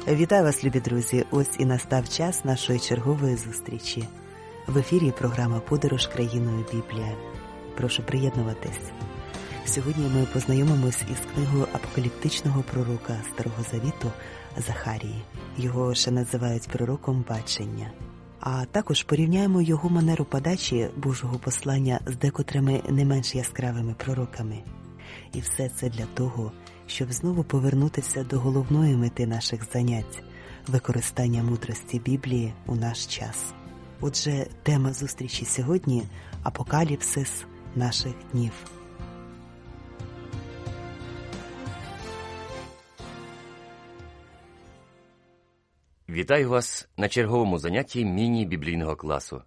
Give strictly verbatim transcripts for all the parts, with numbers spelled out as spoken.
Вітаю вас, любі друзі! Ось і настав час нашої чергової зустрічі. В ефірі програма «Подорож країною Біблія». Прошу приєднуватись. Сьогодні ми познайомимось із книгою апокаліптичного пророка Старого Завіту Захарії. Його ще називають пророком бачення. А також порівняємо його манеру подачі Божого послання з декотрими не менш яскравими пророками. І все це для того, щоб знову повернутися до головної мети наших занять – використання мудрості Біблії у наш час. Отже, тема зустрічі сьогодні – апокаліпсис наших днів. Вітаю вас на черговому занятті міні-біблійного класу.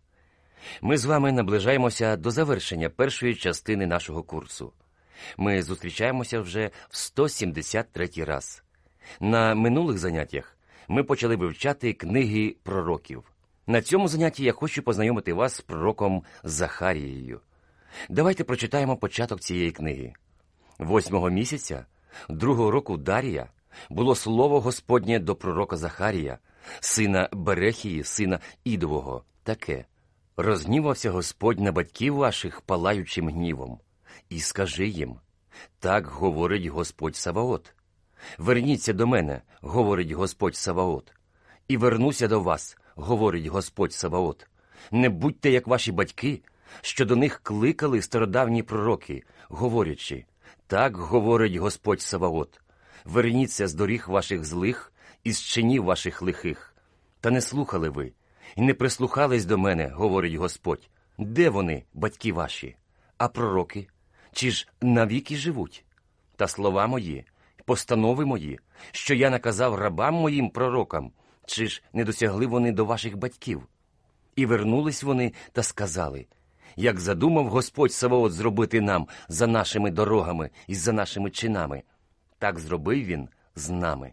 Ми з вами наближаємося до завершення першої частини нашого курсу. Ми зустрічаємося вже в сто сімдесят третій раз. На минулих заняттях ми почали вивчати книги пророків. На цьому занятті я хочу познайомити вас з пророком Захарією. Давайте прочитаємо початок цієї книги. Восьмого місяця, другого року Дарія, було слово Господнє до пророка Захарія, сина Берехії, сина Ідового, таке: «Розгнівався Господь на батьків ваших палаючим гнівом. І скажи їм, так говорить Господь Саваот. Верніться до мене, говорить Господь Саваот. І вернуся до вас, говорить Господь Саваот. Не будьте, як ваші батьки, що до них кликали стародавні пророки, говорячи, так говорить Господь Саваот. Верніться з доріг ваших злих і з чинів ваших лихих. Та не слухали ви, і не прислухались до мене, говорить Господь. Де вони, батьки ваші? А пророки? Чи ж навіки живуть? Та слова мої, постанови мої, що я наказав рабам моїм пророкам, чи ж не досягли вони до ваших батьків? І вернулись вони та сказали, як задумав Господь Саваот зробити нам за нашими дорогами і за нашими чинами, так зробив він з нами».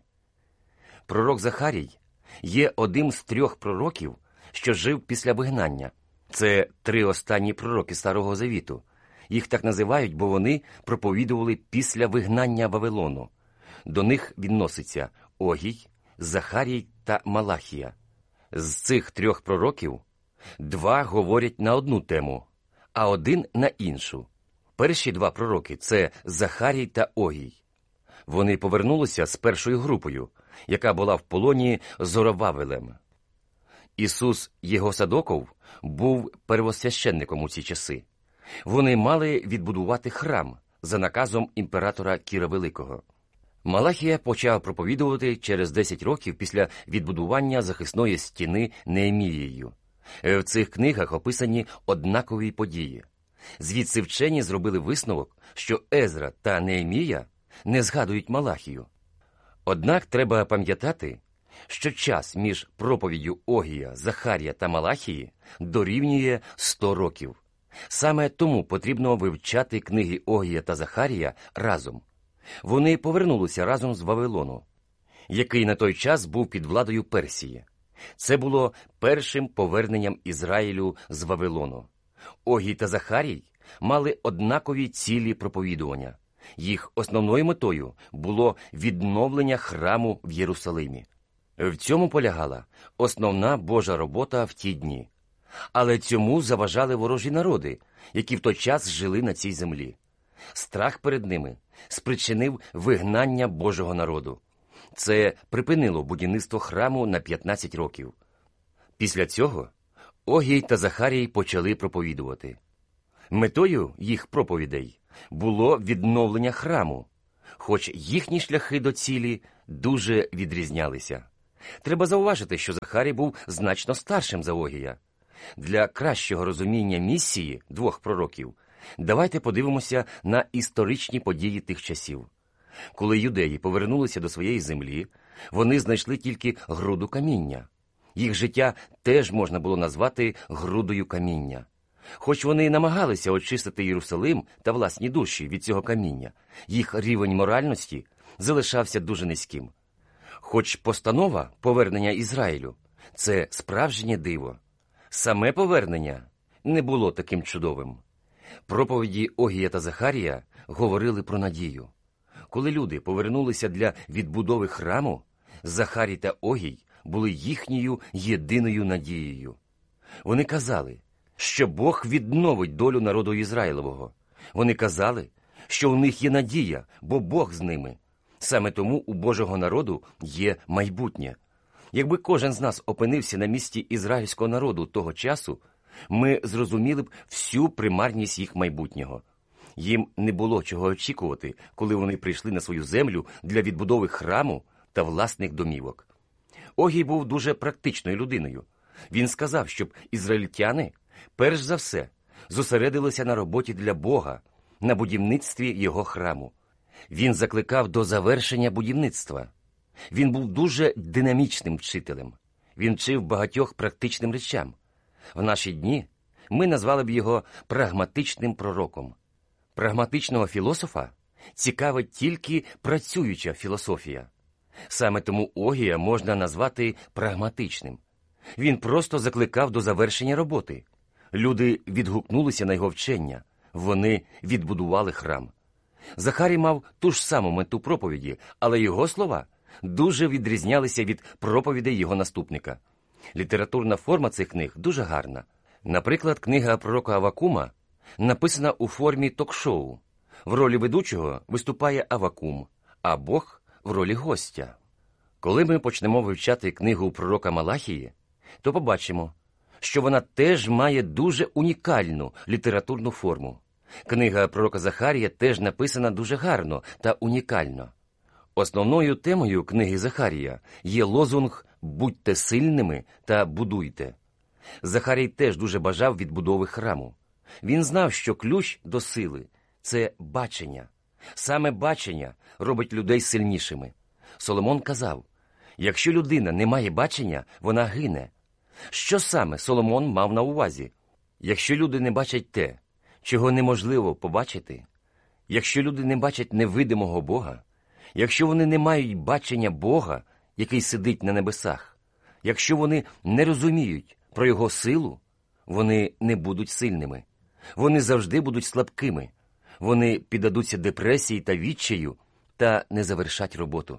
Пророк Захарій є одним з трьох пророків, що жив після вигнання. Це три останні пророки Старого Завіту. Їх так називають, бо вони проповідували після вигнання Вавилону. До них відноситься Огій, Захарій та Малахія. З цих трьох пророків два говорять на одну тему, а один на іншу. Перші два пророки – це Захарій та Огій. Вони повернулися з першою групою, яка була в полоні Зоровавелем. Ісус Єгосадоков був первосвященником у ці часи. Вони мали відбудувати храм за наказом імператора Кіра Великого. Малахія почав проповідувати через десять років після відбудування захисної стіни Неемією. В цих книгах описані однакові події. Звідси вчені зробили висновок, що Езра та Неемія не згадують Малахію. Однак треба пам'ятати, що час між проповіддю Огія, Захарія та Малахії дорівнює сто років. Саме тому потрібно вивчати книги Огія та Захарія разом. Вони повернулися разом з Вавилону, який на той час був під владою Персії. Це було першим поверненням Ізраїлю з Вавилону. Огій та Захарій мали однакові цілі проповідування. Їх основною метою було відновлення храму в Єрусалимі. В цьому полягала основна Божа робота в ті дні. Але цьому заважали ворожі народи, які в той час жили на цій землі. Страх перед ними спричинив вигнання Божого народу. Це припинило будівництво храму на п'ятнадцять років. Після цього Огій та Захарій почали проповідувати. Метою їх проповідей було відновлення храму, хоч їхні шляхи до цілі дуже відрізнялися. Треба зауважити, що Захарій був значно старшим за Огія. Для кращого розуміння місії двох пророків давайте подивимося на історичні події тих часів. Коли юдеї повернулися до своєї землі, вони знайшли тільки груду каміння. Їх життя теж можна було назвати грудою каміння. Хоч вони і намагалися очистити Єрусалим та власні душі від цього каміння, їх рівень моральності залишався дуже низьким. Хоч постанова повернення Ізраїлю – це справжнє диво, саме повернення не було таким чудовим. Проповіді Огія та Захарія говорили про надію. Коли люди повернулися для відбудови храму, Захарій та Огій були їхньою єдиною надією. Вони казали, що Бог відновить долю народу Ізраїлового. Вони казали, що у них є надія, бо Бог з ними. Саме тому у Божого народу є майбутнє. Якби кожен з нас опинився на місці ізраїльського народу того часу, ми зрозуміли б всю примарність їх майбутнього. Їм не було чого очікувати, коли вони прийшли на свою землю для відбудови храму та власних домівок. Огій був дуже практичною людиною. Він сказав, щоб ізраїльтяни, перш за все, зосередилися на роботі для Бога, на будівництві його храму. Він закликав до завершення будівництва. Він був дуже динамічним вчителем. Він вчив багатьох практичним речам. В наші дні ми назвали б його прагматичним пророком. Прагматичного філософа цікавить тільки працююча філософія. Саме тому Огія можна назвати прагматичним. Він просто закликав до завершення роботи. Люди відгукнулися на його вчення. Вони відбудували храм. Захарій мав ту ж саму мету проповіді, але його слова дуже відрізнялися від проповідей його наступника. Літературна форма цих книг дуже гарна. Наприклад, книга пророка Аввакума написана у формі ток-шоу. В ролі ведучого виступає Аввакум, а Бог в ролі гостя. Коли ми почнемо вивчати книгу пророка Малахії, то побачимо, що вона теж має дуже унікальну літературну форму. Книга пророка Захарія теж написана дуже гарно та унікально. Основною темою книги Захарія є лозунг «Будьте сильними та будуйте». Захарій теж дуже бажав відбудови храму. Він знав, що ключ до сили – це бачення. Саме бачення робить людей сильнішими. Соломон казав, якщо людина не має бачення, вона гине. Що саме Соломон мав на увазі? Якщо люди не бачать те, чого неможливо побачити, якщо люди не бачать невидимого Бога, якщо вони не мають бачення Бога, який сидить на небесах, якщо вони не розуміють про Його силу, вони не будуть сильними. Вони завжди будуть слабкими. Вони піддадуться депресії та відчаю та не завершать роботу.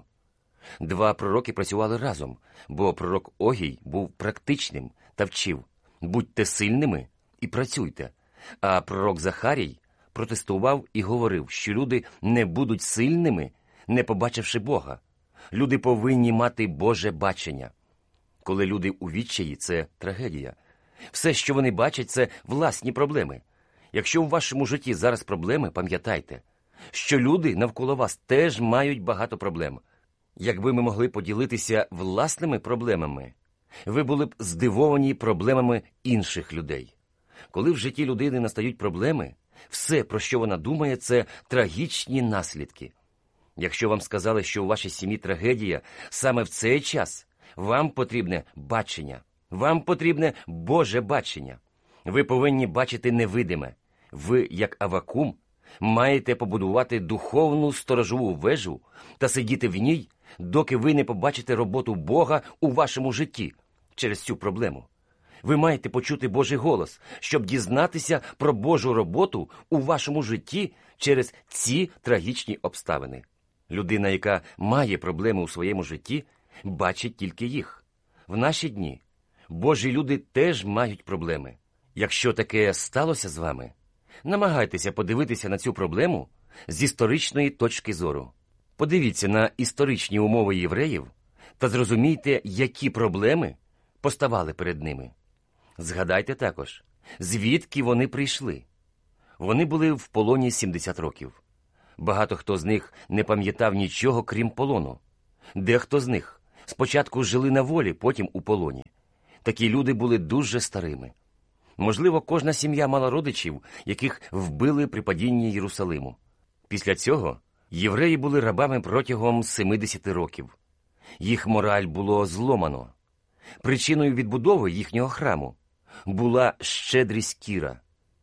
Два пророки працювали разом, бо пророк Огій був практичним та вчив «Будьте сильними і працюйте». А пророк Захарій протестував і говорив, що люди не будуть сильними, не побачивши Бога. Люди повинні мати Боже бачення. Коли люди у відчаї – це трагедія. Все, що вони бачать – це власні проблеми. Якщо у вашому житті зараз проблеми, пам'ятайте, що люди навколо вас теж мають багато проблем. Якби ми могли поділитися власними проблемами, ви були б здивовані проблемами інших людей. Коли в житті людини настають проблеми, все, про що вона думає, це трагічні наслідки. Якщо вам сказали, що у вашій сім'ї трагедія, саме в цей час вам потрібне бачення. Вам потрібне Боже бачення. Ви повинні бачити невидиме. Ви, як Аввакум, маєте побудувати духовну сторожову вежу та сидіти в ній, доки ви не побачите роботу Бога у вашому житті через цю проблему. Ви маєте почути Божий голос, щоб дізнатися про Божу роботу у вашому житті через ці трагічні обставини. Людина, яка має проблеми у своєму житті, бачить тільки їх. В наші дні Божі люди теж мають проблеми. Якщо таке сталося з вами, намагайтеся подивитися на цю проблему з історичної точки зору. Подивіться на історичні умови євреїв та зрозумійте, які проблеми поставали перед ними. Згадайте також, звідки вони прийшли. Вони були в полоні сімдесят років. Багато хто з них не пам'ятав нічого, крім полону. Дехто з них спочатку жили на волі, потім у полоні. Такі люди були дуже старими. Можливо, кожна сім'я мала родичів, яких вбили при падінні Єрусалиму. Після цього євреї були рабами протягом сімдесят років. Їх мораль було зломано. Причиною відбудови їхнього храму була щедрість Кіра.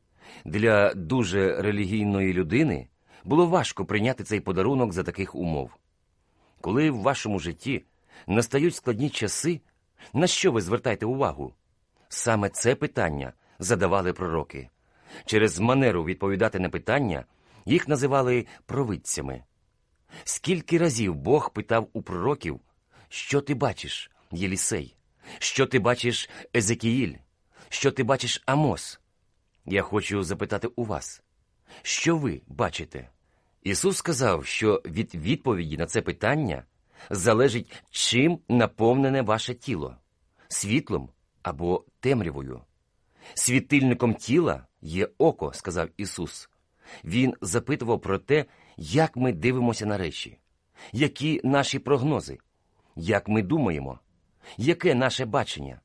Для дуже релігійної людини було важко прийняти цей подарунок за таких умов. Коли в вашому житті настають складні часи, на що ви звертаєте увагу? Саме це питання задавали пророки. Через манеру відповідати на питання їх називали провидцями. Скільки разів Бог питав у пророків, що ти бачиш, Єлісей? Що ти бачиш, Езекіїль? Що ти бачиш, Амос? Я хочу запитати у вас, що ви бачите? Ісус сказав, що від відповіді на це питання залежить, чим наповнене ваше тіло – світлом або темрявою. Світильником тіла є око, сказав Ісус. Він запитував про те, як ми дивимося на речі, які наші прогнози, як ми думаємо, яке наше бачення,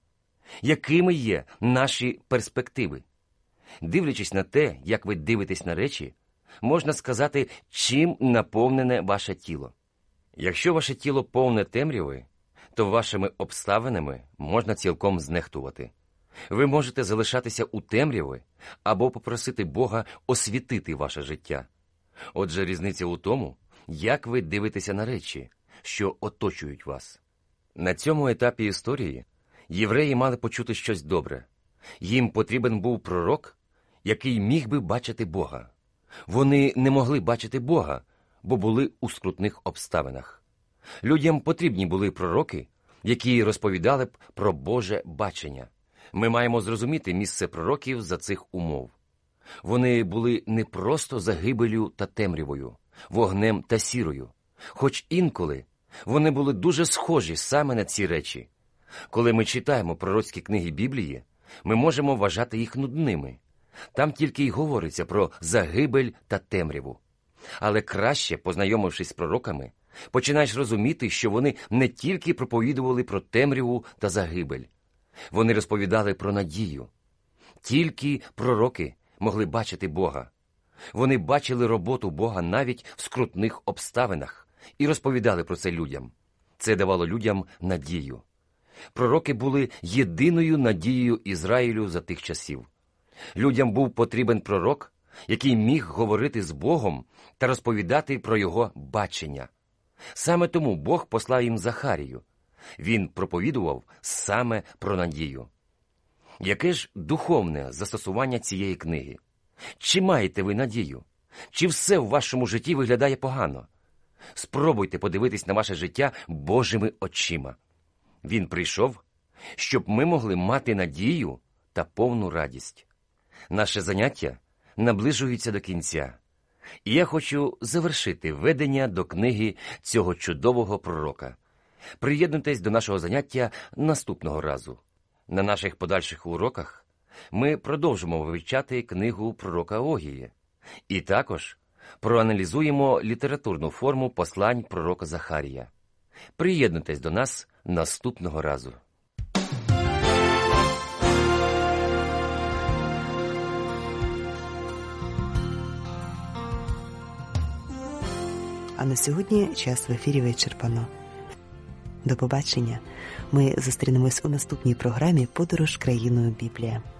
якими є наші перспективи. Дивлячись на те, як ви дивитесь на речі, можна сказати, чим наповнене ваше тіло. Якщо ваше тіло повне темряви, то вашими обставинами можна цілком знехтувати. Ви можете залишатися у темряві або попросити Бога освітити ваше життя. Отже, різниця у тому, як ви дивитеся на речі, що оточують вас. На цьому етапі історії євреї мали почути щось добре. Їм потрібен був пророк, який міг би бачити Бога. Вони не могли бачити Бога, бо були у скрутних обставинах. Людям потрібні були пророки, які розповідали б про Боже бачення. Ми маємо зрозуміти місце пророків за цих умов. Вони були не просто загибелю та темрявою, вогнем та сірою, хоч інколи вони були дуже схожі саме на ці речі. Коли ми читаємо пророцькі книги Біблії, ми можемо вважати їх нудними. Там тільки й говориться про загибель та темряву. Але краще, познайомившись з пророками, починаєш розуміти, що вони не тільки проповідували про темряву та загибель. Вони розповідали про надію. Тільки пророки могли бачити Бога. Вони бачили роботу Бога навіть в скрутних обставинах і розповідали про це людям. Це давало людям надію. Пророки були єдиною надією Ізраїлю за тих часів. Людям був потрібен пророк, який міг говорити з Богом та розповідати про його бачення. Саме тому Бог послав їм Захарію. Він проповідував саме про надію. Яке ж духовне застосування цієї книги? Чи маєте ви надію? Чи все в вашому житті виглядає погано? Спробуйте подивитись на ваше життя Божими очима. Він прийшов, щоб ми могли мати надію та повну радість. Наше заняття наближується до кінця. І я хочу завершити ведення до книги цього чудового пророка. Приєднуйтесь до нашого заняття наступного разу. На наших подальших уроках ми продовжимо вивчати книгу пророка Огії. І також проаналізуємо літературну форму послань пророка Захарія. Приєднуйтесь до нас наступного разу. А на сьогодні час в ефірі вичерпано. До побачення. Ми зустрінемось у наступній програмі «Подорож країною Біблія».